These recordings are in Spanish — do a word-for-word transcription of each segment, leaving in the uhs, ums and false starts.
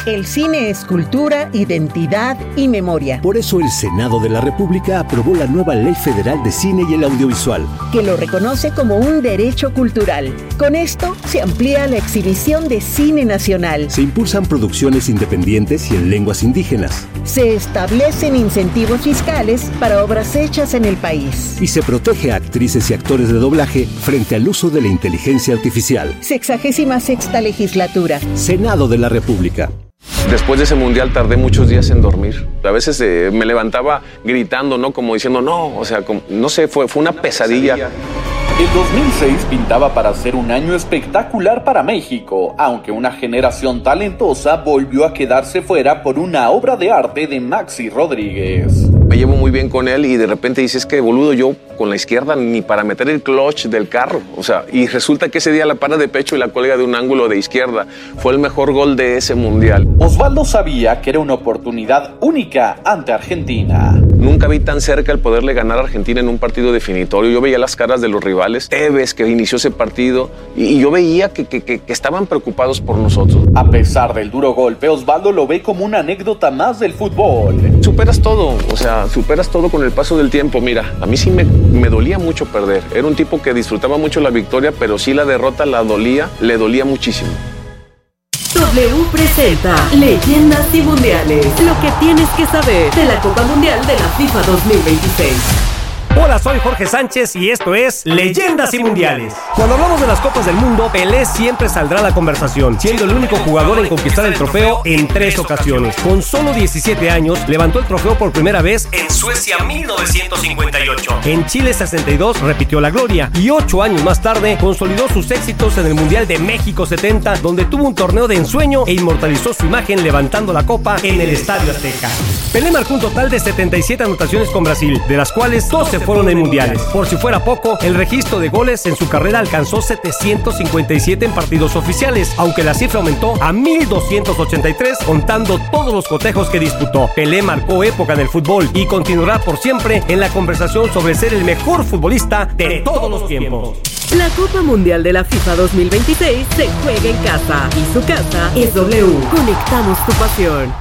El cine es cultura, identidad y memoria. Por eso el Senado de la República aprobó la nueva Ley Federal de Cine y el Audiovisual, que lo reconoce como un derecho cultural. Con esto se amplía la exhibición de cine nacional. Se impulsan producciones independientes y en lenguas indígenas. Se establecen incentivos fiscales para obras hechas en el país. Y se protege a actrices y actores de doblaje frente al uso de la inteligencia artificial. Sexagésima sexta legislatura. Senado de la República. Después de ese mundial tardé muchos días en dormir. A veces eh, me levantaba gritando, ¿no? Como diciendo, no, o sea, como, no sé, fue, fue una pesadilla. El dos mil seis pintaba para ser un año espectacular para México, aunque una generación talentosa volvió a quedarse fuera por una obra de arte de Maxi Rodríguez. Me llevo muy bien con él y de repente dices que boludo, yo con la izquierda ni para meter el clutch del carro. O sea, y resulta que ese día la para de pecho y la cuelga de un ángulo de izquierda. Fue el mejor gol de ese mundial. Osvaldo sabía que era una oportunidad única ante Argentina. Nunca vi tan cerca el poderle ganar a Argentina en un partido definitorio. Yo veía las caras de los rivales. Tevez, que inició ese partido, y, y yo veía que, que, que, que estaban preocupados por nosotros. A pesar del duro golpe, Osvaldo lo ve como una anécdota más del fútbol. Superas todo, o sea, superas todo con el paso del tiempo. Mira, a mí sí me, me dolía mucho perder. Era un tipo que disfrutaba mucho la victoria, pero sí la derrota la dolía, le dolía muchísimo. W presenta Leyendas y Mundiales. Lo que tienes que saber de la Copa Mundial de la FIFA dos mil veintiséis. Hola, soy Jorge Sánchez y esto es Leyendas y Mundiales. Cuando hablamos de las Copas del Mundo, Pelé siempre saldrá a la conversación, siendo el único jugador en conquistar el trofeo en tres ocasiones. Con solo diecisiete años, levantó el trofeo por primera vez en Suecia mil novecientos cincuenta y ocho. En Chile sesenta y dos repitió la gloria y ocho años más tarde consolidó sus éxitos en el Mundial de México setenta, donde tuvo un torneo de ensueño e inmortalizó su imagen levantando la copa en el Estadio Azteca. Pelé marcó un total de setenta y siete anotaciones con Brasil, de las cuales doce fueron en mundiales. Por si fuera poco, el registro de goles en su carrera alcanzó setecientos cincuenta y siete en partidos oficiales, aunque la cifra aumentó a mil doscientos ochenta y tres contando todos los cotejos que disputó. Pelé marcó época en el fútbol y continuará por siempre en la conversación sobre ser el mejor futbolista de todos los tiempos. La Copa Mundial de la FIFA dos mil veintiséis se juega en casa y su casa es W. Conectamos tu pasión.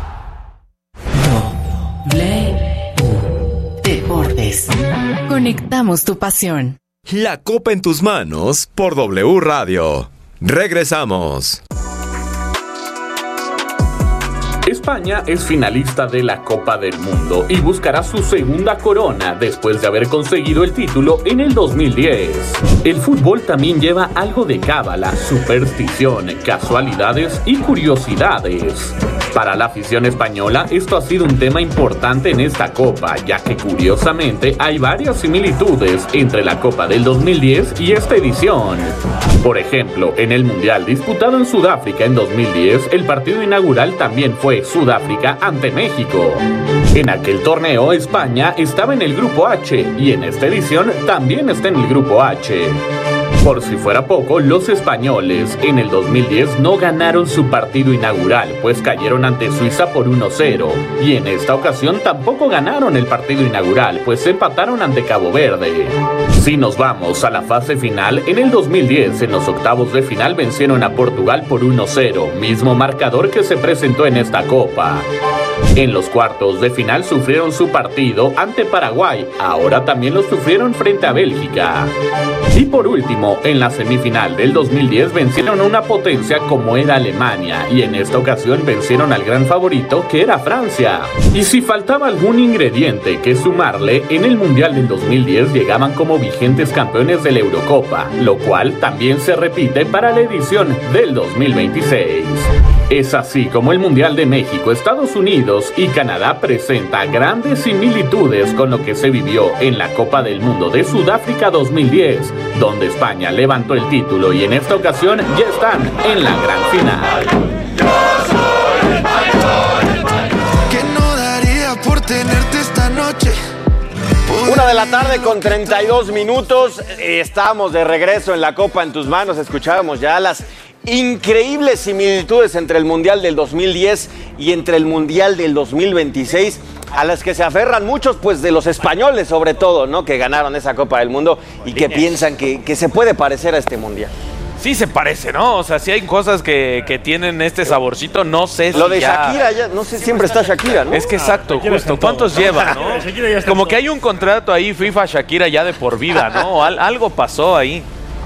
W Deportes. Conectamos tu pasión. La Copa en tus manos por W Radio. Regresamos. España es finalista de la Copa del Mundo y buscará su segunda corona después de haber conseguido el título en el dos mil diez. El fútbol también lleva algo de cábala, superstición, casualidades y curiosidades. Para la afición española, esto ha sido un tema importante en esta Copa, ya que curiosamente hay varias similitudes entre la Copa del dos mil diez y esta edición. Por ejemplo, en el Mundial disputado en Sudáfrica en dos mil diez, el partido inaugural también fue Sudáfrica ante México. En aquel torneo, España estaba en el Grupo H y en esta edición también está en el Grupo H. Por si fuera poco, los españoles en el dos mil diez no ganaron su partido inaugural, pues cayeron ante Suiza por uno cero. Y en esta ocasión tampoco ganaron el partido inaugural, pues empataron ante Cabo Verde. Si nos vamos a la fase final, en el dos mil diez, en los octavos de final vencieron a Portugal por uno cero, mismo marcador que se presentó en esta Copa. En los cuartos de final sufrieron su partido ante Paraguay, ahora también lo sufrieron frente a Bélgica. Y por último, en la semifinal del dos mil diez vencieron a una potencia como era Alemania, y en esta ocasión vencieron al gran favorito que era Francia. Y si faltaba algún ingrediente que sumarle, en el Mundial del dos mil diez llegaban como vigentes campeones de la Eurocopa, lo cual también se repite para la edición del dos mil veintiséis. Es así como el Mundial de México, Estados Unidos y Canadá presenta grandes similitudes con lo que se vivió en la Copa del Mundo de Sudáfrica dos mil diez, donde España levantó el título y en esta ocasión ya están en la gran final. ¿Qué no daría por tenerte esta noche? Una de la tarde con treinta y dos minutos, estamos de regreso en la Copa en tus manos, escuchábamos ya las increíbles similitudes entre el Mundial del dos mil diez y entre el Mundial del dos mil veintiséis, a las que se aferran muchos, pues de los españoles sobre todo, ¿no? Que ganaron esa Copa del Mundo y que piensan que, que se puede parecer a este Mundial. Sí se parece, ¿no? O sea, sí hay cosas que, que tienen este saborcito, no sé si Lo de ya... Shakira, ya, no sé, siempre está Shakira, ¿no? Es que exacto, Shakira justo. está en ¿Cuántos todo, ¿no? lleva, no? Shakira ya está Como en que todo. hay un contrato ahí, FIFA-Shakira ya de por vida, ¿no? Al- algo pasó ahí.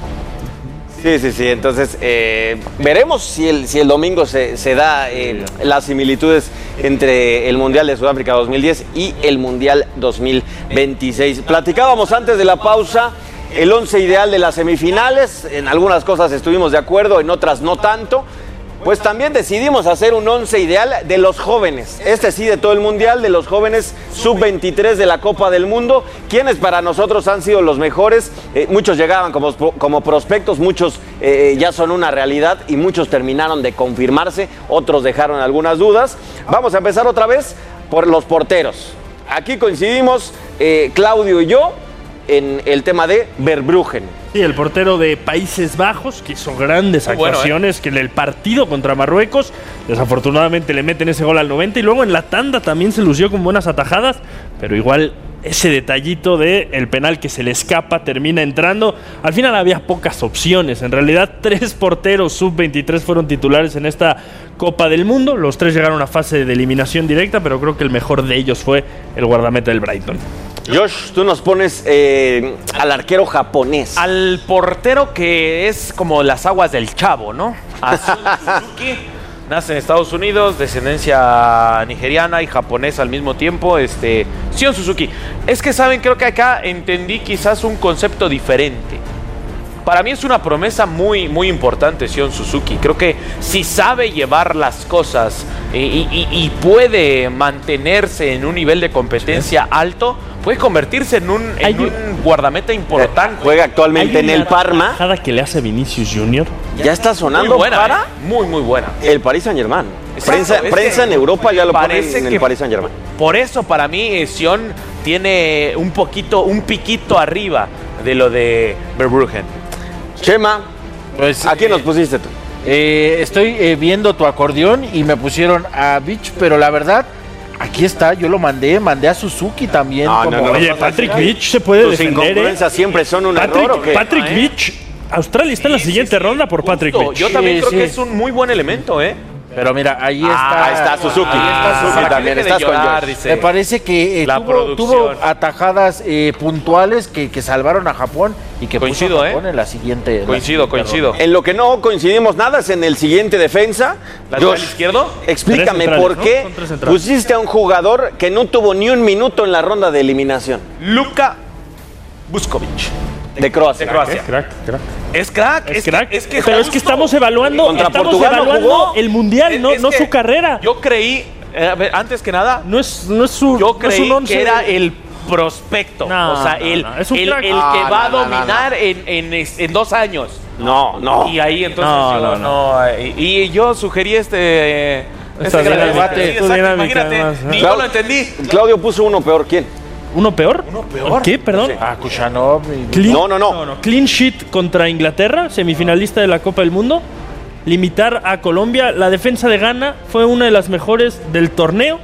Sí, sí, sí. Entonces, eh, veremos si el, si el domingo se, se da eh, las similitudes entre el Mundial de Sudáfrica dos mil diez y el Mundial dos mil veintiséis. Platicábamos antes de la pausa el once ideal de las semifinales. En algunas cosas estuvimos de acuerdo, en otras no tanto. Pues también decidimos hacer un once ideal de los jóvenes. Este sí, de todo el Mundial, de los jóvenes sub veintitrés de la Copa del Mundo, quienes para nosotros han sido los mejores. Eh, muchos llegaban como, como prospectos, muchos eh, ya son una realidad y muchos terminaron de confirmarse, otros dejaron algunas dudas. Vamos a empezar otra vez por los porteros. Aquí coincidimos eh, Claudio y yo en el tema de Verbruggen. Sí, el portero de Países Bajos, que hizo grandes Muy bueno, actuaciones, que en el partido contra Marruecos, desafortunadamente le meten ese gol al noventa, y luego en la tanda también se lució con buenas atajadas, pero igual ese detallito de el penal que se le escapa termina entrando. Al final había pocas opciones, en realidad tres porteros sub veintitrés fueron titulares en esta Copa del Mundo, los tres llegaron a fase de eliminación directa, pero creo que el mejor de ellos fue el guardameta del Brighton. Josh, tú nos pones eh, al arquero japonés. Al portero que es como las aguas del Chavo, ¿no? Azul Suzuki. Nace en Estados Unidos, descendencia nigeriana y japonesa al mismo tiempo, este, Sion Suzuki. Es que, ¿saben? Creo que acá entendí quizás un concepto diferente. Para mí es una promesa muy, muy importante Sion Suzuki. Creo que si sabe llevar las cosas y, y, y puede mantenerse en un nivel de competencia alto, puede convertirse en un, en un guardameta importante. Juega actualmente en el Parma. La tajada que le hace Vinicius Junior Ya está sonando Muy buena, para ¿eh? Muy, muy buena. el Paris Saint-Germain. Exacto, Prensa, es prensa que en Europa ya lo ponen parece en el que- Paris Saint-Germain. Por eso para mí eh, Sion tiene un poquito, un piquito arriba de lo de Verbruggen. Chema, Pues, ¿a quién eh, nos pusiste tú? Eh, estoy eh, viendo tu acordeón y me pusieron a Beach, pero la verdad, aquí está, yo lo mandé, mandé a Suzuki también. No, como- no, no. Oye, Patrick Beach se puede ¿Tus defender, ¿eh? incongruencias siempre son un Patrick, error o qué? Patrick Beach, Australia está en la Sí, siguiente sí, sí, ronda por Patrick justo. Beach. Yo también Sí, creo sí. que es un muy buen elemento, ¿eh? Pero mira, ahí Ah, está. ahí está Suzuki. Ahí está Ah, Suzuki. sí, también Deje de estás con llorar, Josh. dice. Me parece que eh, La tuvo, producción. tuvo atajadas eh, puntuales que, que salvaron a Japón y que Coincido, puso a Japón ¿eh? en la siguiente. en la Coincido, siguiente coincido. ronda. En lo que no coincidimos nada es en el siguiente defensa. ¿Lateral Josh, izquierdo? explícame Tres centrales, por ¿no? qué Son tres centrales. pusiste a un jugador que no tuvo ni un minuto en la ronda de eliminación Luka Vuskovic. de Croacia. De Croacia. Es crack, crack. Es crack, Es crack. que, es que Pero es que justo- estamos evaluando, Contra estamos Portugal no evaluando jugó. el mundial, Es- no, es no que su carrera. Yo creí, eh, a ver, antes que nada, No es, no es su. yo no es creí un once. que era el prospecto. No, o sea, no, el, no, es un el, crack. el Ah, que va no, a no, no, dominar En, en, es- en dos años. No, no. Y ahí entonces No, yo no, no. eh, Y, y yo sugerí este. eh, Esta este gran dinámica, debate. tu Exacto, dinámica, imagínate, además, ¿eh? ni Claro. yo lo entendí. Claudio puso uno peor. ¿Quién? ¿Uno peor? Uno peor. ¿Qué? Perdón. Ah, Kushanov. y- Clean, No, no, no. Clean sheet contra Inglaterra, semifinalista de la Copa del Mundo. Limitar a Colombia. La defensa de Ghana fue una de las mejores del torneo.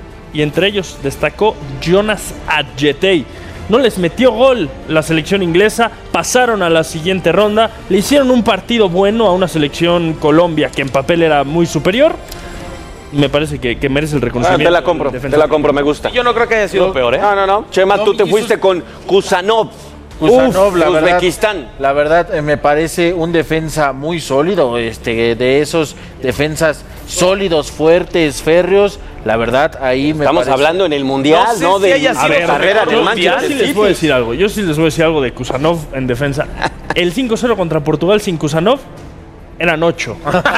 Y entre ellos destacó Jonas Adjetey. No les metió gol la selección inglesa. Pasaron a la siguiente ronda. Le hicieron un partido bueno a una selección Colombia que en papel era muy superior. Me parece que, que merece el Ah, reconocimiento. te la compro, del te defensa. la compro, me gusta. Yo no creo que haya sido peor, ¿eh? No, no, no. Chema, No, tú te y fuiste sus- con Kusanov. Kusanov, Uf, la de verdad, Uzbekistán. la verdad eh, me parece un defensa muy sólido, este, de esos defensas sólidos, fuertes, férreos. La verdad, ahí me Estamos parece- hablando en el Mundial, No sé ¿no? si De haya su sido carrera en el Yo, yo Manchester sí les City. puedo decir algo. Yo sí les voy a decir algo de Kusanov en defensa. El cinco cero contra Portugal sin Kusanov eran ocho.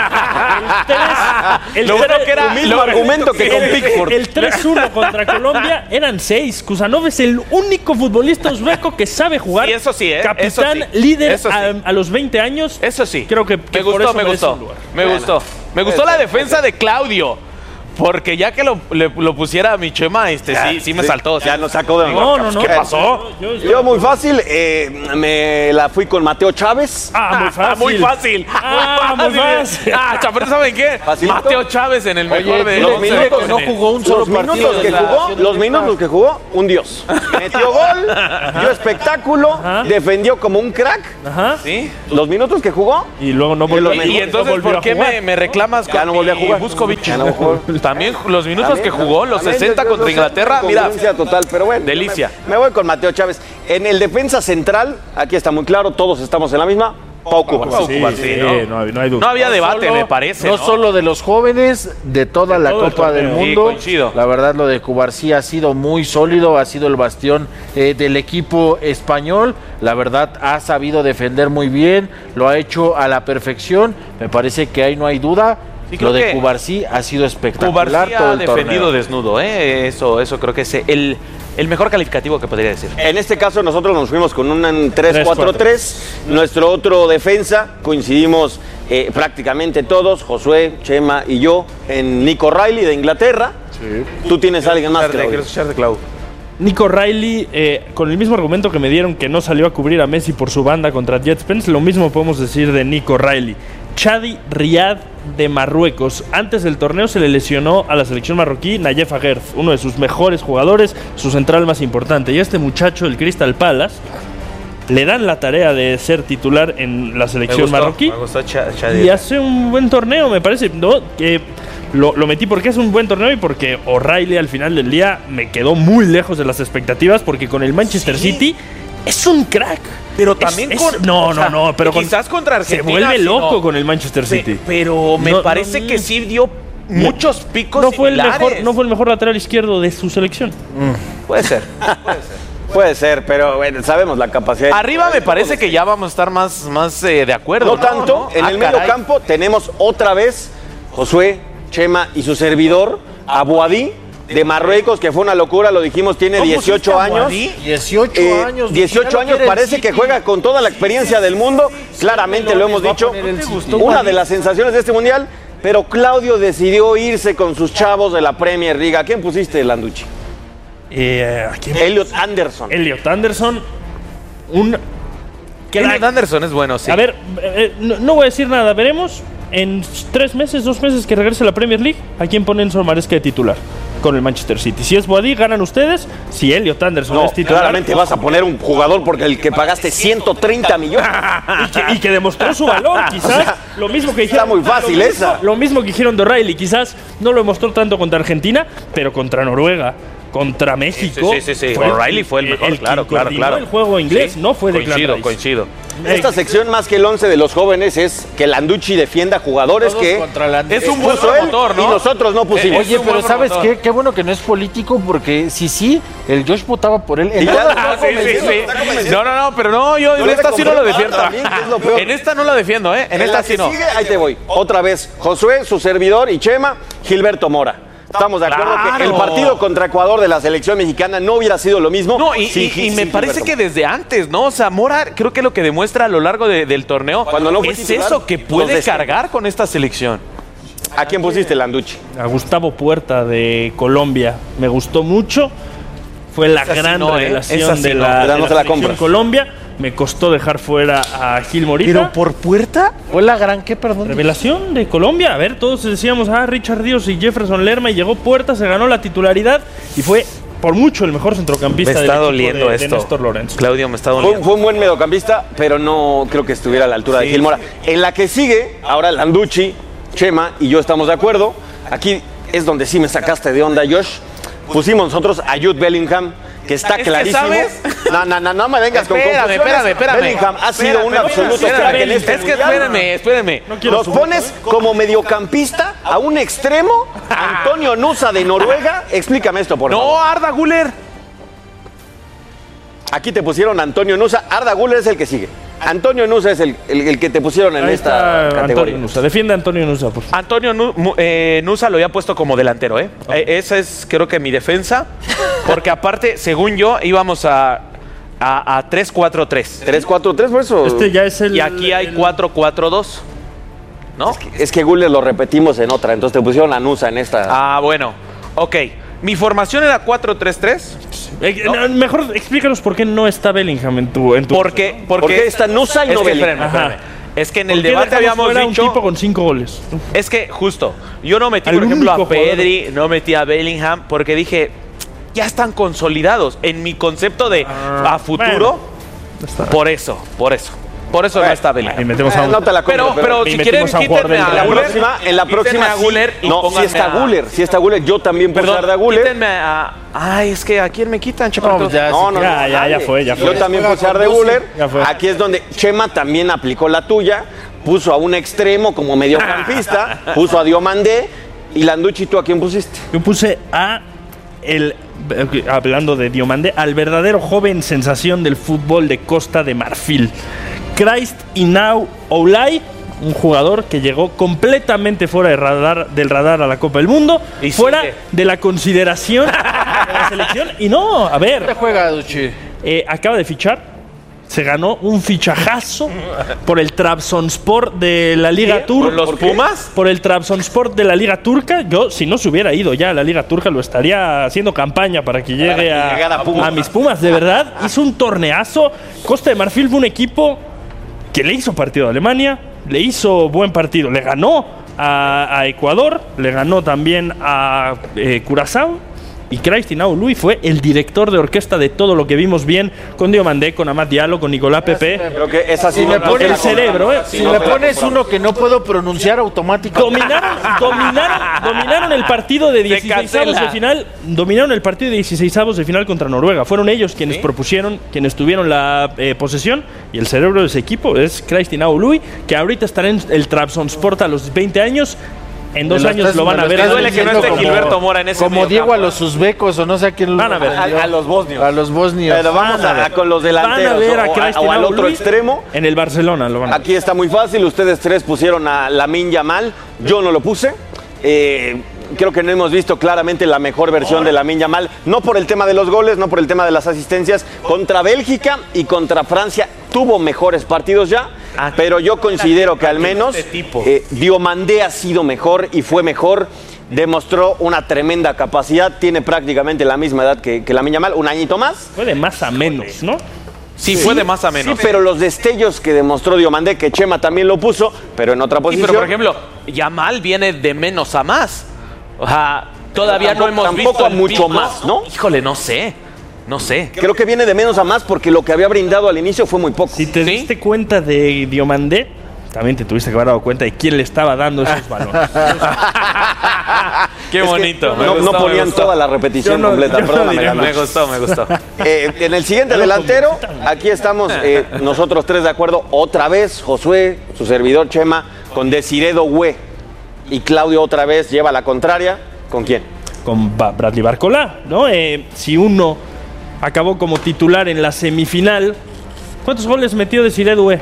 El tres, el Lo bueno tres- que era- Tu mismo lo- argumento que con el, Pickford. el tres uno contra Colombia eran seis. Kusanov es el único futbolista uzbeco que sabe jugar. Sí, eso sí, ¿eh? Capitán, Eso sí. líder Eso sí. a, a los veinte años. Eso sí. Creo que, que me por gustó, eso me merece gustó. un lugar. Me gustó. Me gustó la defensa de Claudio. Porque ya que lo, le- lo pusiera a mi Chema, este, sí, sí me sí, saltó. ya sí. nos sacó de- Digo, No, no, no. ¿Qué pasó? Yo, yo- Yo muy fácil, eh, me la fui con Mateo Chávez. Ah, muy fácil. Muy fácil. Ah, muy fácil. Ah, Chaparro, ¿saben qué? ¿Facilito? Mateo Chávez en el Oye, mejor de los once. minutos no jugó un solo Los minutos partido. que de la jugó, selección los de minutos que jugó, un dios. metió gol, dio espectáculo, Ajá. defendió como un crack. Ajá. ¿Sí? Los minutos que jugó. Y luego no volvió, y, y entonces, no ¿por qué me, me reclamas ya con no volvió a jugar? Vuskovic? Ya no jugó. También los minutos También, que jugó, los también, sesenta contra Inglaterra, mira. Total, pero bueno. Delicia. Me, me voy con Mateo Chávez. En el defensa central, aquí está muy claro, todos estamos en la misma. Pau Cubarsí. Sí, sí, sí, ¿no? No, no hay duda. No había no debate, solo, me parece. No, ¿no? solo de los jóvenes, de toda la todo Copa del Sí, Mundo. coincido. La verdad, lo de Cubarsí ha sido muy sólido, ha sido el bastión eh, del equipo español. La verdad, ha sabido defender muy bien, lo ha hecho a la perfección. Me parece que ahí no hay duda. Sí, creo lo de que Cubarsí ha sido espectacular. Cubarsí todo ha el defendido torneo. desnudo, ¿eh? Eso, eso creo que es el, el mejor calificativo que podría decir. En este caso nosotros nos fuimos con un tres cuatro tres. Nuestro otro defensa, coincidimos eh, prácticamente todos, Josué, Chema y yo, en Nico Riley de Inglaterra. Sí. Tú tienes a alguien más, Claudio. Quiero escuchar de Clau. Nico Riley, eh, con el mismo argumento que me dieron que no salió a cubrir a Messi por su banda contra Jet Spence, lo mismo podemos decir de Nico Riley. Chadi Riad de Marruecos. Antes del torneo se le lesionó a la selección marroquí Nayef Aguerd, uno de sus mejores jugadores, su central más importante. Y a este muchacho, el Crystal Palace, le dan la tarea de ser titular en la selección me gustó, marroquí. Me gustó Ch Chadi. Y hace un buen torneo, me parece, ¿no? Que lo, lo metí porque es un buen torneo y porque O'Reilly al final del día me quedó muy lejos de las expectativas, porque con el Manchester ¿Sí? City es un crack. Pero también es, con... es, no, no, no, pero quizás con, contra Argentina... Se vuelve loco no, con el Manchester City. Pe, pero me no, parece no, que sí dio muchos picos no fue el similares. mejor, No fue el mejor lateral izquierdo de su selección. Mm. Puede ser, puede ser. Puede ser, pero bueno, sabemos la capacidad. Arriba me parece que ya vamos a estar más, más eh, de acuerdo. No, ¿no? tanto. ¿no? En ah, el medio campo tenemos otra vez Josué, Chema y su servidor, Abouadi, de Marruecos, que fue una locura, lo dijimos, tiene dieciocho años. dieciocho eh, años. dieciocho años, parece que juega con toda la experiencia del mundo. Claramente lo hemos dicho. Una de las sensaciones de este mundial, pero Claudio decidió irse con sus chavos de la Premier League. ¿A quién pusiste, Landucci? Eh, ¿a quién? Elliot Anderson. Elliot Anderson, un... Elliot Anderson es bueno, sí. A ver, eh, no, no voy a decir nada, veremos. En tres meses, dos meses que regrese a la Premier League, ¿a quién ponen Enzo Maresca de titular? Con el Manchester City. Si es Boadí, ganan ustedes. Si Elliot Anderson no, es titular... claramente vas a poner un jugador porque el que pagaste ciento treinta millones. y, que, y que demostró su valor, quizás. O sea, lo mismo que dijeron... Está muy fácil lo esa. Mismo, lo mismo que dijeron de O'Reilly. Quizás no lo demostró tanto contra Argentina, pero contra Noruega, contra México... Sí, sí, sí. sí. O'Reilly fue el mejor, el claro, claro, claro. El juego inglés sí, no fue de Coincido, coincido. Esta sección, más que el once de los jóvenes, es que Landucci defienda jugadores Todos que es un buen puso él promotor, ¿no? Y nosotros no pusimos. Oye, pero ¿sabes qué? Qué bueno que no es político, porque si sí, el Josh votaba por él. En ah, sí, sí, sí. No, no, no, pero no, yo en esta sí no lo defiendo. En esta no la defiendo, ¿eh? En, en esta sí no. Sigue, ahí te voy. Otra vez, Josué, su servidor, y Chema, Gilberto Mora. Estamos de acuerdo claro. que el partido contra Ecuador de la selección mexicana no hubiera sido lo mismo. No, y, sí, y, y me parece que desde antes, ¿no? O sea, Mora creo que lo que demuestra a lo largo de, del torneo Cuando no es titular, eso, que puede cargar con esta selección. ¿A quién pusiste, Landucci? A Gustavo Puerta de Colombia. Me gustó mucho. Fue la esa gran sí no, revelación ¿eh? de la, no. de la, la selección Colombia. Me costó dejar fuera a Gil Morita. ¿Pero por Puerta? ¿Fue la gran qué, perdón? Revelación de Colombia. A ver, todos decíamos, ah, Richard Díaz y Jefferson Lerma, y llegó Puerta, se ganó la titularidad y fue por mucho el mejor centrocampista me está del doliendo de, esto. de Néstor Lorenzo. Claudio, me está doliendo. Fue, fue un buen mediocampista, pero no creo que estuviera a la altura sí, de Gil Mora. Sí. En la que sigue, ahora Landucci, Chema y yo estamos de acuerdo. Aquí es donde sí me sacaste de onda, Josh. Pusimos nosotros a Jude Bellingham, que está es clarísimo. Que ¿sabes? No, no, no, no me vengas espérame, con confusiones. Espérame, espérame, Bellingham ha sido espérame, un absoluto crack en este Es que espérame, espérame. No Los pones como mediocampista a un extremo, Antonio Nusa de Noruega. Explícame esto, por favor. No, Arda Güler. Aquí te pusieron Antonio Nusa. Arda Güler es el que sigue. Antonio Nusa es el, el, el que te pusieron en Ahí esta está categoría. Antonio Nusa. Defiende a Antonio Nusa, por favor. Antonio Nu, eh, Nusa lo había puesto como delantero, ¿eh? Okay. eh esa es, creo que, mi defensa. Porque aparte, según yo, íbamos a, a, a tres cuatro tres. tres cuatro tres, por eso. Este ya es el... Y aquí hay cuatro cuatro dos. ¿No? Es que, es que Güler lo repetimos en otra, entonces te pusieron a Nusa en esta. Ah, bueno. Ok. Mi formación era cuatro tres tres. ¿No? Mejor explícanos por qué no está Bellingham en tu... En tu porque, porque, porque está Nusa y no Bellingham. Espérame, es que en el debate habíamos dicho... un tipo con cinco goles. Es que, justo, yo no metí, por ejemplo, a Pedri, jugador. no metí a Bellingham, porque dije... ya están consolidados. En mi concepto de a futuro, bueno, por eso, por eso. Por eso bueno, no está Bellingham. Y metemos a un, no te la compro, pero, pero, pero si quieren, quítenme a, a la próxima, en la próxima a Güler sí, no, si está Güler, si está Güler, yo también puedo usar de Güler. Quítenme a, ay, es que a quién me quitan, Chaparro. No, ya, no, no, ya, ya, ya fue, ya fue. Yo también puedo usar de Güler. Aquí es donde Chema también aplicó la tuya, puso a un extremo como mediocampista, puso a Diomandé y Landucci, ¿tú a quién pusiste? Yo puse a el hablando de Diomandé, al verdadero joven sensación del fútbol de Costa de Marfil. Christ Inau Oulay, un jugador que llegó completamente fuera de radar, del radar a la Copa del Mundo, y fuera sigue. de la consideración de la selección. Y no, a ver. ¿Dónde juega, Duchi? Eh, acaba de fichar. Se ganó un fichajazo por el Trabzonspor de la Liga ¿Qué? Turca. ¿Por los Pumas? Por el Trabzonspor de la Liga Turca. Yo, si no se hubiera ido ya a la Liga Turca, lo estaría haciendo campaña para que llegue para que a, a, Pumas. a mis Pumas. De verdad, hizo un torneazo. Costa de Marfil fue un equipo que le hizo partido a Alemania, le hizo buen partido, le ganó a, a Ecuador, le ganó también a eh, Curazao. Y Christ Inau Oulay fue el director de orquesta de todo lo que vimos bien con Diomandé, con Amad Diallo, con Nicolás Pepe. Creo que es así. Si me pones el cerebro, ¿eh? Si me pones uno que no puedo pronunciar automáticamente. Dominaron, dominaron, dominaron el partido de dieciseisavos de final. Dominaron el partido de dieciseisavos de final contra Noruega. Fueron ellos quienes ¿Sí? propusieron, quienes tuvieron la eh, posesión. Y el cerebro de ese equipo es Christ Inau Oulay, que ahorita estará en el Trabzonspor a los veinte años. En dos años lo van a ver. Me duele que no esté como, Gilberto Mora en ese Como Diego a los uzbecos o no sé a quién. Van a ver. A, a los bosnios. A los bosnios. Pero vamos a, a con los delanteros. Van a ver a o, o, o al otro extremo. En el Barcelona lo van a ver. Aquí está muy fácil. Ustedes tres pusieron a Lamine Yamal. Yo no lo puse. Eh, creo que no hemos visto claramente la mejor versión de Lamine Yamal. No por el tema de los goles, no por el tema de las asistencias. Contra Bélgica y contra Francia tuvo mejores partidos ya. Ah, pero yo considero que al menos eh, Diomandé ha sido mejor y fue mejor. Demostró una tremenda capacidad. Tiene prácticamente la misma edad que, que Lamine Yamal, un añito más. Fue de más a menos, ¿no? Sí, sí, fue de más a menos. Sí, pero los destellos que demostró Diomandé, que Chema también lo puso, pero en otra posición. Sí, pero por ejemplo, Yamal viene de menos a más. O sea, todavía tampoco, no hemos tampoco visto a mucho pico. más, ¿no? Híjole, no sé. No sé. Creo que viene de menos a más porque lo que había brindado al inicio fue muy poco. Si te ¿Sí? diste cuenta de Diomandé, también te tuviste que haber dado cuenta de quién le estaba dando esos balones. Qué bonito. Es que no, gustó, no ponían toda la repetición no, completa. Perdóname, no me gustó, me gustó. Eh, en el siguiente delantero, aquí estamos eh, nosotros tres de acuerdo. Otra vez, Josué, su servidor Chema, con Desiré Doué. Y Claudio otra vez lleva la contraria. ¿Con quién? Con Bradley Barcola, ¿no? Eh, si uno acabó como titular en la semifinal, ¿cuántos goles metió Desiré Doué?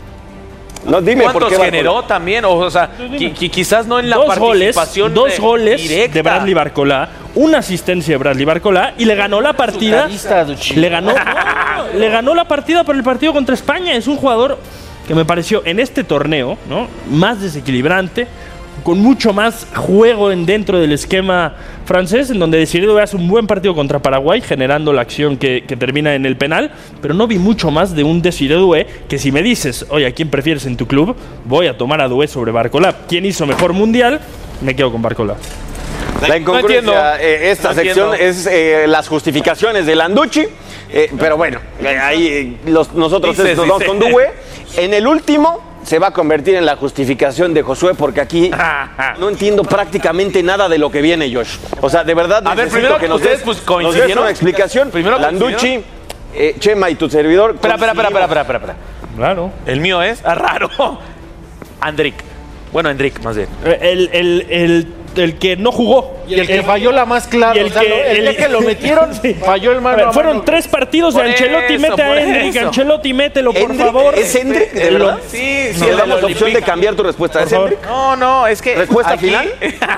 No, dime ¿Cuántos por qué generó Barcola? También? O sea, qui- qui- quizás no en la dos participación goles, Dos de, goles directa. de Bradley Barcola, una asistencia de Bradley Barcola y le ganó la partida. Le ganó, no, le ganó la partida por el partido contra España. Es un jugador que me pareció en este torneo, ¿no?, más desequilibrante, con mucho más juego en dentro del esquema francés, en donde Desiré Doué hace un buen partido contra Paraguay, generando la acción que, que termina en el penal, pero no vi mucho más de un Desiré Doué, que si me dices, oye, ¿a quién prefieres en tu club? Voy a tomar a Doué sobre Barcola. ¿Quién hizo mejor mundial? Me quedo con Barcola. La incongruencia, no eh, esta no sección entiendo. es eh, las justificaciones de Landucci, eh, pero bueno, eh, ahí eh, los, nosotros dice, estos vamos con Doué. En el último se va a convertir en la justificación de Josué, porque aquí no entiendo prácticamente nada de lo que viene, Josh. O sea, de verdad a ver, primero que nos des, pues, nos des una explicación. Primero Landucci, eh, Chema y tu servidor. Espera, espera, espera, espera, espera, espera. Raro. El mío es ah, raro. Andrick. Bueno, Endrick, más bien. El, el, el, el que no jugó. Y el que falló la más clara. Y el, o sea, que, el, el que lo metieron, sí. falló el mano ver, a Fueron mano. tres partidos de Ancelotti. Eso, mete a Endrick. eso. Ancelotti, mételo, por ¿Endrick? favor. ¿Es Endrick? ¿De verdad? Sí, sí. Si le damos opción de cambiar tu respuesta, ¿es Endrick? No, no, es que. ¿Respuesta aquí, final?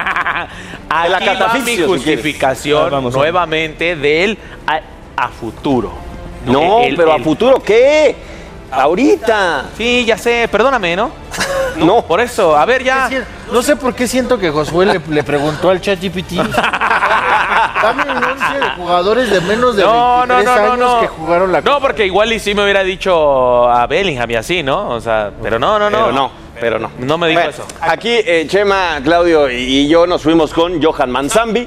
Aquí la va mi justificación si vamos, nuevamente del a, a futuro. No, el, pero el, a futuro, ¿qué? Ahorita. Sí, ya sé, perdóname, ¿no? No. no. Por eso, a ver ya. No sé por qué siento que Josué le, le preguntó al ChatGPT. Dame un once de jugadores de menos de no, veintitrés no, no, años no, no. que jugaron la No, porque igual y sí me hubiera dicho a Bellingham y así, ¿no? O sea, pero no, no, no. Pero no, pero no. No me dijo bueno, eso. Aquí eh, Chema, Claudio y yo nos fuimos con Johan Manzambi.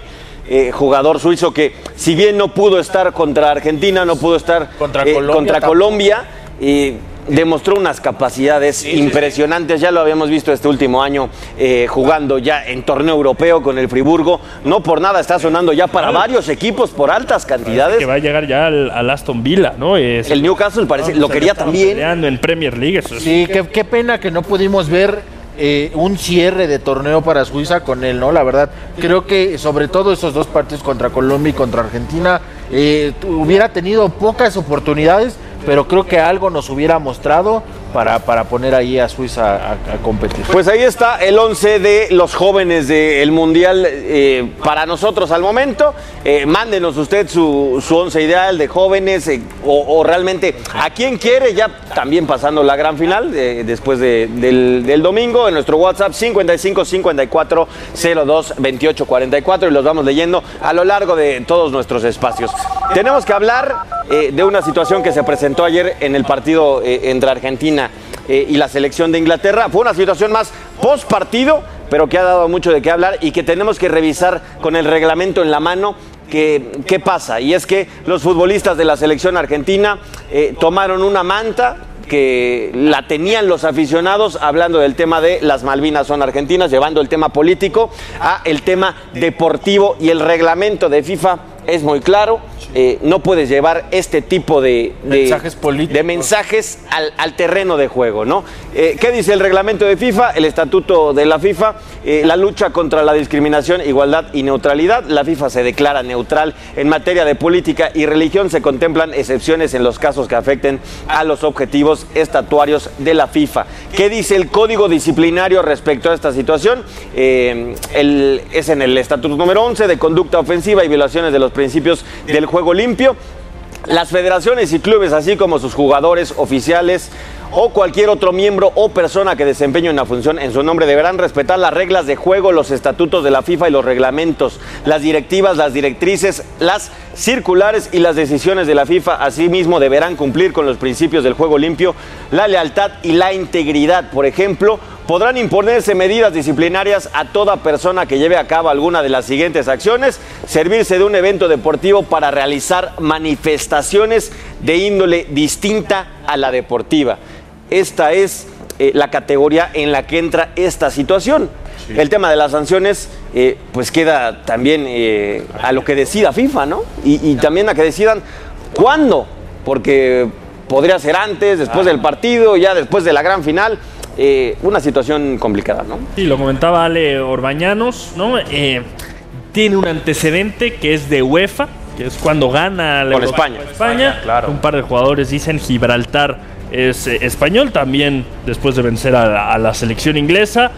eh, jugador suizo que, si bien no pudo estar contra Argentina, no pudo estar contra eh, Colombia, contra Colombia eh, demostró unas capacidades sí, impresionantes, sí, sí. Ya lo habíamos visto este último año eh, jugando ya en torneo europeo con el Friburgo, no por nada está sonando ya para claro. varios equipos por altas cantidades. Parece que va a llegar ya al, al Aston Villa, ¿no? Es, el Newcastle parece, no, lo quería también. Peleando en Premier League. Eso es. Sí, qué, qué pena que no pudimos ver eh, un cierre de torneo para Suiza con él, ¿no? La verdad, creo que sobre todo esos dos partidos contra Colombia y contra Argentina eh, hubiera tenido pocas oportunidades, pero creo que algo nos hubiera mostrado para, para poner ahí a Suiza a, a competir. Pues ahí está el once de los jóvenes del Mundial eh, para nosotros al momento. Eh, mándenos usted su, su once ideal de jóvenes eh, o, o realmente a quien quiere, ya también pasando la gran final eh, después de, del, del domingo en nuestro WhatsApp cincuenta y cinco cincuenta y cuatro cero dos veintiocho cuarenta y cuatro y los vamos leyendo a lo largo de todos nuestros espacios. Tenemos que hablar eh, de una situación que se presentó ayer en el partido eh, entre Argentina eh, y la selección de Inglaterra. Fue una situación más post partido, pero que ha dado mucho de qué hablar y que tenemos que revisar con el reglamento en la mano. ¿Qué, qué pasa? Y es que los futbolistas de la selección argentina eh, tomaron una manta que la tenían los aficionados hablando del tema de las Malvinas son argentinas, llevando el tema político a el tema deportivo, y el reglamento de FIFA es muy claro. Eh, no puedes llevar este tipo de, de mensajes políticos, de mensajes al, al terreno de juego, ¿no? Eh, ¿Qué dice el reglamento de FIFA? El estatuto de la FIFA, eh, la lucha contra la discriminación, igualdad y neutralidad. La FIFA se declara neutral en materia de política y religión. Se contemplan excepciones en los casos que afecten a los objetivos estatuarios de la FIFA. ¿Qué dice el código disciplinario respecto a esta situación? Eh, el, es en el estatuto número once de conducta ofensiva y violaciones de los principios del juego limpio. Las federaciones y clubes, así como sus jugadores oficiales o cualquier otro miembro o persona que desempeñe una función en su nombre, deberán respetar las reglas de juego, los estatutos de la FIFA y los reglamentos, las directivas, las directrices, las circulares y las decisiones de la FIFA. Asimismo, deberán cumplir con los principios del juego limpio, la lealtad y la integridad. Por ejemplo, podrán imponerse medidas disciplinarias a toda persona que lleve a cabo alguna de las siguientes acciones: servirse de un evento deportivo para realizar manifestaciones de índole distinta a la deportiva. Esta es eh, la categoría en la que entra esta situación. Sí. El tema de las sanciones eh, pues queda también eh, a lo que decida FIFA, ¿no? Y, y también a que decidan cuándo, porque podría ser antes, después ah. del partido, ya después de la gran final. Eh, una situación complicada, ¿no? Sí, lo comentaba Ale Orbañanos, ¿no? Eh, tiene un antecedente que es de UEFA, que es cuando gana la Con España. España. España claro. Un par de jugadores dicen Gibraltar es eh, español, también después de vencer a la, a la selección inglesa.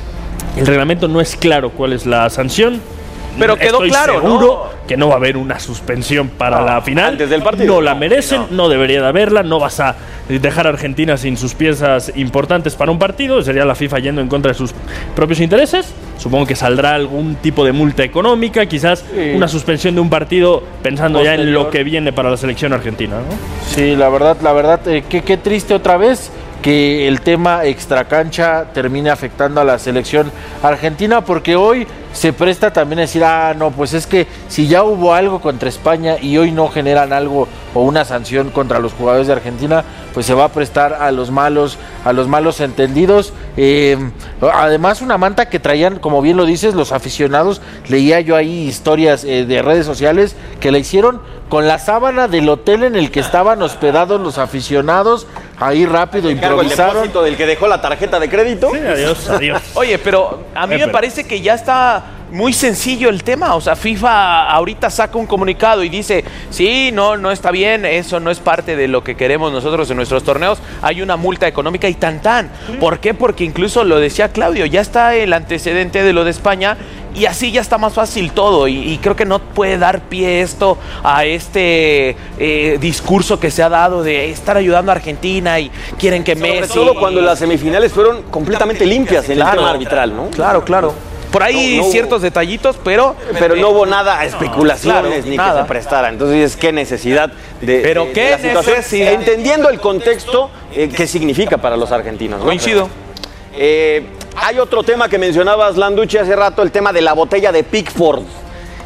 El reglamento no es claro cuál es la sanción. Pero quedó Estoy claro, seguro ¿no? que no va a haber una suspensión para no, la final. Antes del partido. No la merecen, no. no debería de haberla. No vas a dejar a Argentina sin sus piezas importantes para un partido. Sería la FIFA yendo en contra de sus propios intereses. Supongo que saldrá algún tipo de multa económica, quizás sí. una suspensión de un partido, pensando Posterior. ya en lo que viene para la selección argentina, ¿no? Sí, la verdad, la verdad, eh, qué, qué triste otra vez que el tema extracancha termine afectando a la selección argentina, porque hoy se presta también a decir, ah, no, pues es que si ya hubo algo contra España y hoy no generan algo o una sanción contra los jugadores de Argentina, pues se va a prestar a los malos, a los malos entendidos. Eh, además, una manta que traían, como bien lo dices, los aficionados. Leía yo ahí historias eh, de redes sociales que la hicieron con la sábana del hotel en el que estaban hospedados los aficionados. Ahí rápido improvisaron. El depósito del que dejó la tarjeta de crédito. Sí, adiós, adiós. Oye, pero a mí me parece que ya está muy sencillo el tema. O sea, FIFA ahorita saca un comunicado y dice, sí, no, no está bien, eso no es parte de lo que queremos nosotros en nuestros torneos. Hay una multa económica y tan tan. ¿Por qué? Porque incluso lo decía Claudio, ya está el antecedente de lo de España. Y así ya está más fácil todo, y, y creo que no puede dar pie esto a este eh, discurso que se ha dado de estar ayudando a Argentina y quieren que Sobre Messi... Sobre todo cuando las semifinales fueron completamente limpias en claro, el tema arbitral, ¿no? Claro, claro. Por ahí no, no ciertos hubo, detallitos, pero... Pero no hubo nada a especulaciones, no, claro, ni nada. que se prestara. Entonces, qué necesidad de, pero de, qué de la situación. Necesidad. Entendiendo el contexto, eh, qué significa para los argentinos, ¿no? Coincido. Eh, hay otro tema que mencionabas, Landucci, hace rato, el tema de la botella de Pickford.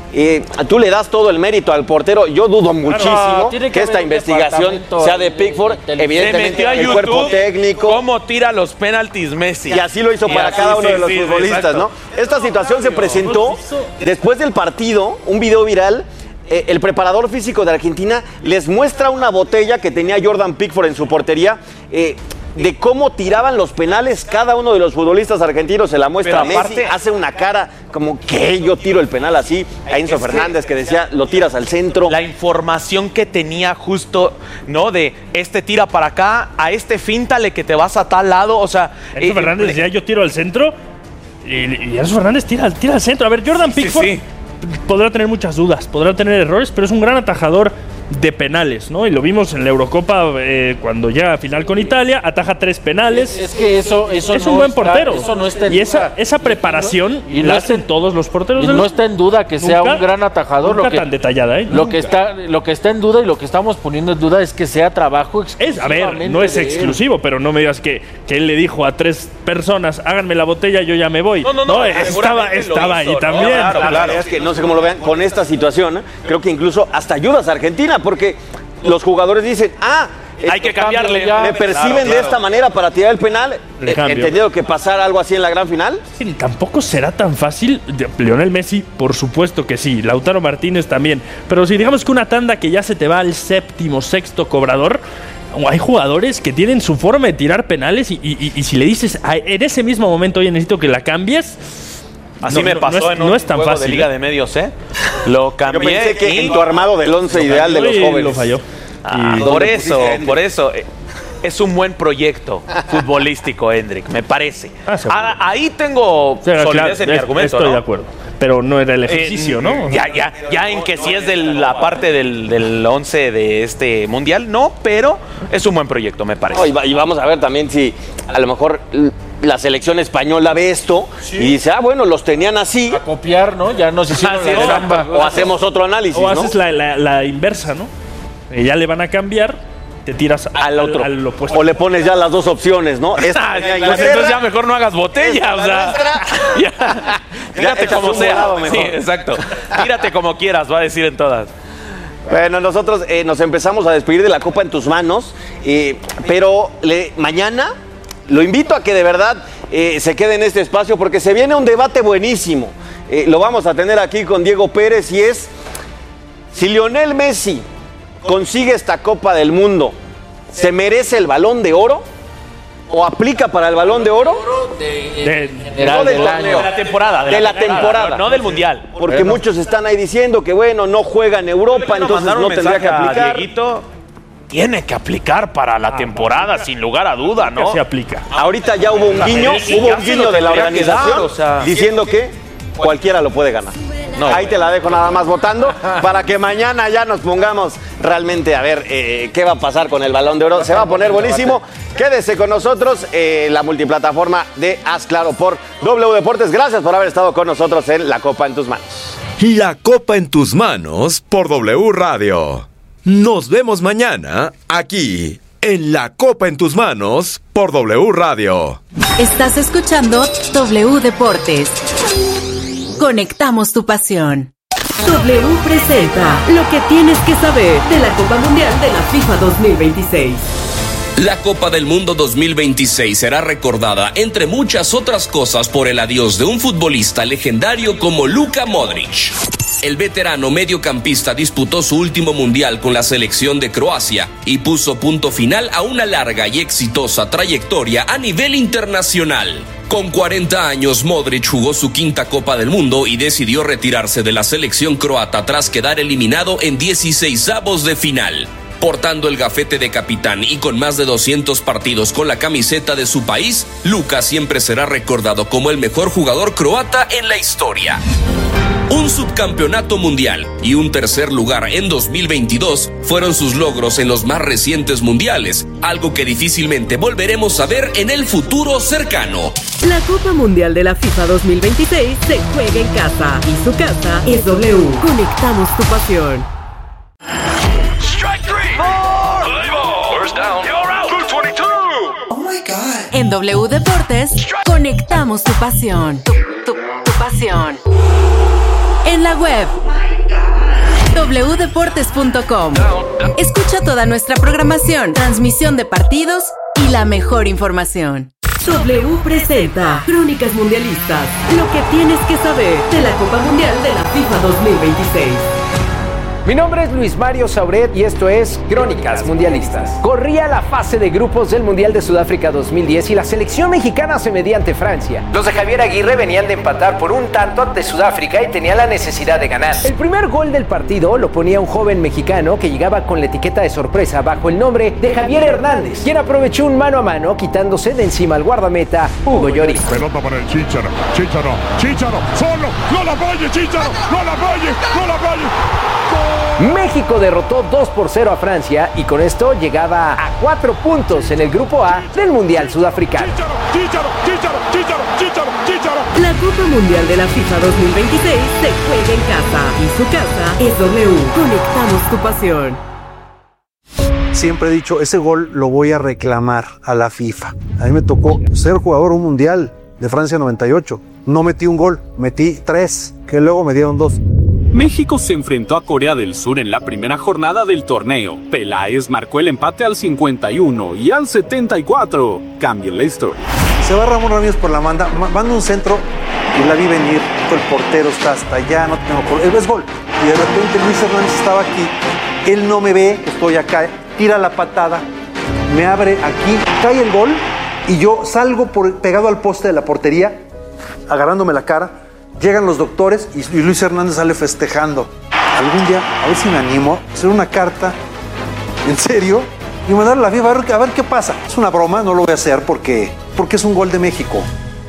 Eh, tú le das todo el mérito al portero. Yo dudo muchísimo que, que esta investigación sea de Pickford. Evidentemente, el YouTube, cuerpo técnico. ¿Cómo tira los penaltis Messi? Y así lo hizo y para así, cada uno sí, de los sí, futbolistas, exacto. ¿no? Esta situación se presentó después del partido, un video viral. Eh, el preparador físico de Argentina les muestra una botella que tenía Jordan Pickford en su portería. Eh, de cómo tiraban los penales cada uno de los futbolistas argentinos, se la muestra a Messi, hace una cara como que yo tiro el penal así, a Enzo Fernández que decía, lo tiras al centro. La información que tenía justo, ¿no? De este tira para acá, a este fíntale que te vas a tal lado, o sea... Enzo eh, Fernández eh, decía, yo tiro al centro, y, y Enzo Fernández tira, tira al centro. A ver, Jordan Pickford sí, sí. podrá tener muchas dudas, podrá tener errores, pero es un gran atajador de penales, ¿no? Y lo vimos en la Eurocopa eh, cuando llega a final con Italia, ataja tres penales. Es, es que eso, eso es no un buen está, portero. Eso no está en y esa, duda. esa preparación y no, la y hacen no, todos los porteros y del no mundo. está en duda que sea Nunca, un gran atajador. Nunca Lo que, tan detallada, ¿eh? Lo que, está, lo que está en duda y lo que estamos poniendo en duda es que sea trabajo es, a ver, no es exclusivo, pero no me digas que, que él le dijo a tres personas, háganme la botella, yo ya me voy. No, no, no, no estaba, estaba hizo, ahí ¿no? también. Claro, claro. Es que no sé cómo lo vean con esta situación, ¿eh? Creo que incluso hasta ayudas a Argentina, porque los jugadores dicen, ah, hay que cambiarle. Me perciben claro, de claro. esta manera para tirar el penal. Le cambio. ¿Entendido que pasar algo así en la gran final? Sí, tampoco será tan fácil. Lionel Messi, por supuesto que sí. Lautaro Martínez también. Pero si digamos que una tanda que ya se te va al séptimo, sexto cobrador, hay jugadores que tienen su forma de tirar penales y, y, y si le dices en ese mismo momento, oye, necesito que la cambies. Así no, me no, pasó no es, en un no es tan juego fácil, de Liga ¿eh? de Medios, ¿eh? Lo cambié. Yo pensé que y en tu armado del once ideal de los y jóvenes. lo falló. Ah, Y- por eso, por eso. eh, Es un buen proyecto futbolístico, Hendrik, me parece. Ah, seguro. Ah, ahí tengo O sea, solidez claro, en mi es- argumento, Estoy ¿no? de acuerdo. Pero no era el Eh, ejercicio, ¿no? Ya, ya, ya en que sí es de la parte del, del once de este mundial, no, pero es un buen proyecto, me parece. No, y, va- y vamos a ver también si a lo mejor l- la selección española ve esto y dice, ah, bueno, los tenían así. A copiar, ¿no? Ya nos hicieron Ah, sí, la exacto. chamba. O hacemos otro análisis, O ¿no? haces la, la- la inversa, ¿no? Eh, ya le van a cambiar, te tiras al otro. Al, al opuesto. O le pones ya las dos opciones, ¿no? Esta Ah, tenía pues Inglaterra, entonces ya mejor no hagas botella, esta o la sea. nuestra. Ya, tírate echas como un sea. volado mejor. Sí, exacto. Tírate como quieras, va a decir en todas. Bueno, nosotros eh, nos empezamos a despedir de la Copa en tus manos, eh, pero le- mañana lo invito a que de verdad eh, se quede en este espacio porque se viene un debate buenísimo. Eh, lo vamos a tener aquí con Diego Pérez y es si Lionel Messi consigue esta Copa del Mundo, ¿se merece el Balón de Oro? ¿O aplica para el Balón de Oro? De- No del del torneo. De la temporada. De la temporada. No, no del mundial. Porque muchos están ahí diciendo que, bueno, no juega en Europa, entonces Mandaron no un tendría que mensaje a aplicar. Dieguito, tiene que aplicar para la temporada, sin lugar a duda, ¿no? Se aplica. Ahorita ya hubo un guiño, Sí, hubo ya un se guiño lo de la tendría que dar, organización o sea. diciendo que cualquiera lo puede ganar. No, Ahí te la dejo nada más votando para que mañana ya nos pongamos realmente a ver eh, qué va a pasar con el Balón de Oro. Se va a poner buenísimo. Quédese con nosotros, eh, la multiplataforma de Haz Claro por W Deportes. Gracias por haber estado con nosotros en La Copa en tus manos. La Copa en tus manos por W Radio. Nos vemos mañana aquí en La Copa en tus manos por W Radio. Estás escuchando W Deportes. Conectamos tu pasión. W presenta lo que tienes que saber de la Copa Mundial de la FIFA dos mil veintiséis. La Copa del Mundo dos mil veintiséis será recordada, entre muchas otras cosas, por el adiós de un futbolista legendario como Luka Modric. El veterano mediocampista disputó su último mundial con la selección de Croacia y puso punto final a una larga y exitosa trayectoria a nivel internacional. Con cuarenta años, Modric jugó su quinta Copa del Mundo y decidió retirarse de la selección croata tras quedar eliminado en dieciseisavos de final. Portando el gafete de capitán y con más de doscientos partidos con la camiseta de su país, Luka siempre será recordado como el mejor jugador croata en la historia. Un subcampeonato mundial y un tercer lugar en dos mil veintidós fueron sus logros en los más recientes mundiales, algo que difícilmente volveremos a ver en el futuro cercano. La Copa Mundial de la FIFA dos mil veintiséis se juega en casa y su casa es W. Conectamos tu pasión. En W Deportes, conectamos tu pasión. Tu, tu, tu pasión. En la web, doble u deportes punto com. Escucha toda nuestra programación, transmisión de partidos y la mejor información. W presenta Crónicas Mundialistas, lo que tienes que saber de la Copa Mundial de la FIFA dos mil veintiséis. Mi nombre es Luis Mario Sauret y esto es Crónicas Mundialistas. Corría la fase de grupos del Mundial de Sudáfrica dos mil diez y la selección mexicana se medía ante Francia. Los de Javier Aguirre venían de empatar por un tanto ante Sudáfrica y tenían la necesidad de ganar. El primer gol del partido lo ponía un joven mexicano que llegaba con la etiqueta de sorpresa bajo el nombre de Javier Hernández, quien aprovechó un mano a mano quitándose de encima al guardameta Hugo Lloris. Pelota para el Chícharo, Chícharo, Chícharo, solo, no la falle, Chícharo, no la falle, no la falle. México derrotó dos por cero a Francia y con esto llegaba a cuatro puntos en el grupo A del Mundial Sudafricano. Chícharo, Chícharo, Chícharo, Chícharo, Chícharo. La Copa Mundial de la FIFA dos mil veintiséis se juega en casa y su casa es W. Conectamos tu pasión. Siempre he dicho, ese gol lo voy a reclamar a la FIFA. A mí me tocó ser jugador un mundial de Francia noventa y ocho. No metí un gol, metí tres, que luego me dieron dos. México se enfrentó a Corea del Sur en la primera jornada del torneo. Peláez marcó el empate al cincuenta y uno y al setenta y cuatro cambió la historia. Se va Ramón Ramírez por la banda, manda un centro y la vi venir. El portero está hasta allá, no tengo por... Es gol. Y de repente Luis Hernández estaba aquí. Él no me ve, estoy acá. Tira la patada, me abre aquí, cae el gol y yo salgo por, pegado al poste de la portería, agarrándome la cara. Llegan los doctores y Luis Hernández sale festejando. Algún día, a ver si me animo, a hacer una carta, en serio, y mandarle a la FIFA a ver, a ver qué pasa. Es una broma, no lo voy a hacer porque, porque es un gol de México.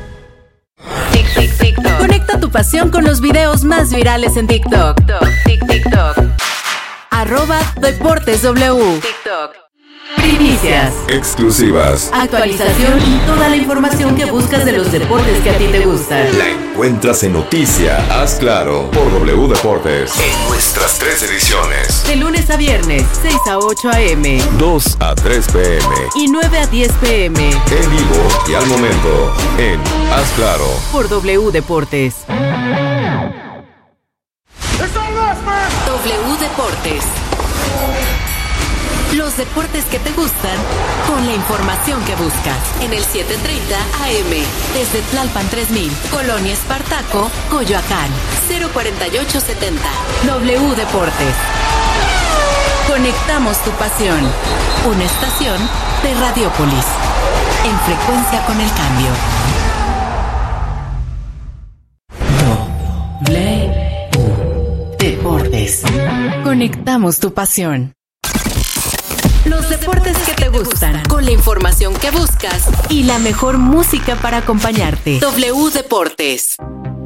Tic, tic, tic, Conecta tu pasión con los videos más virales en TikTok. TikTok, TikTok. Arroba Deportes W. TikTok. Primicias, exclusivas, actualización y toda la información que buscas de los deportes que a ti te gustan. La encuentras en Noticia, haz claro, por W Deportes. En nuestras tres ediciones. De lunes a viernes, seis a ocho a eme dos a tres pe eme y nueve a diez pe eme En vivo y al momento, en Haz Claro, por W Deportes. W Deportes. Los deportes que te gustan, con la información que buscas. En el setecientos treinta a eme, desde Tlalpan tres mil, Colonia Espartaco, Coyoacán, cero cuarenta y ocho setenta. W Deportes. Conectamos tu pasión. Una estación de Radiópolis. En frecuencia con el cambio. W Deportes. Conectamos tu pasión. Los deportes que te gustan, con la información que buscas y la mejor música para acompañarte. W Deportes.